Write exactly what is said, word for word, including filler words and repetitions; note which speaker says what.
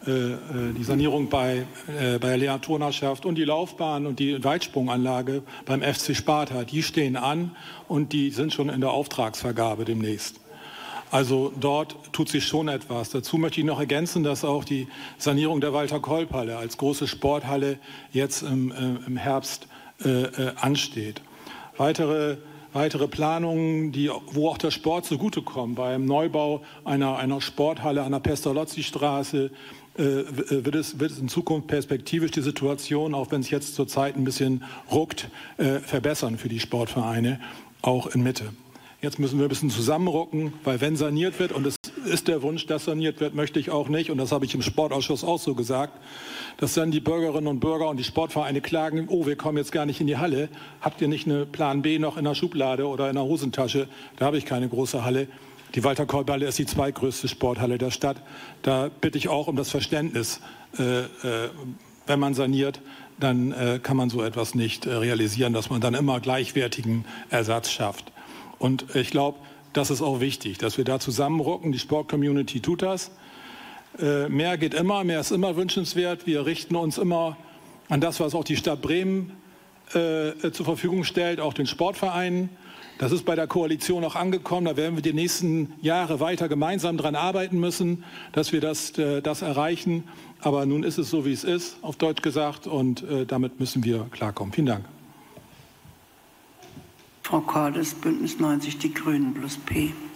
Speaker 1: die Sanierung bei, äh, bei der Lehrturnerschaft und die Laufbahn und die Weitsprunganlage beim F C Sparta, die stehen an und die sind schon in der Auftragsvergabe demnächst. Also dort tut sich schon etwas. Dazu möchte ich noch ergänzen, dass auch die Sanierung der Walter-Kolb-Halle als große Sporthalle jetzt im, äh, im Herbst äh, äh, ansteht. Weitere Weitere Planungen, die, wo auch der Sport zugutekommt. Beim Neubau einer, einer Sporthalle an der Pestalozzi-Straße äh, wird, es, wird es in Zukunft perspektivisch die Situation, auch wenn es jetzt zurzeit ein bisschen ruckt, äh, verbessern für die Sportvereine, auch in Mitte. Jetzt müssen wir ein bisschen zusammenrucken, weil wenn saniert wird, und es ist der Wunsch, dass saniert wird, möchte ich auch nicht, und das habe ich im Sportausschuss auch so gesagt, dass dann die Bürgerinnen und Bürger und die Sportvereine klagen, oh, wir kommen jetzt gar nicht in die Halle, habt ihr nicht eine Plan B noch in der Schublade oder in der Hosentasche? Da habe ich keine große Halle. Die Walter-Kolb-Halle ist die zweitgrößte Sporthalle der Stadt. Da bitte ich auch um das Verständnis, äh, äh, wenn man saniert, dann äh, kann man so etwas nicht äh, realisieren, dass man dann immer gleichwertigen Ersatz schafft. Und ich glaube, das ist auch wichtig, dass wir da zusammenrücken. Die Sport-Community tut das. Äh, mehr geht immer, mehr ist immer wünschenswert. Wir richten uns immer an das, was auch die Stadt Bremen äh, zur Verfügung stellt, auch den Sportvereinen. Das ist bei der Koalition auch angekommen. Da werden wir die nächsten Jahre weiter gemeinsam daran arbeiten müssen, dass wir das, äh, das erreichen. Aber nun ist es so, wie es ist, auf Deutsch gesagt. Und äh, damit müssen wir klarkommen. Vielen Dank.
Speaker 2: Frau Cordes, Bündnis neunzig Die Grünen plus P.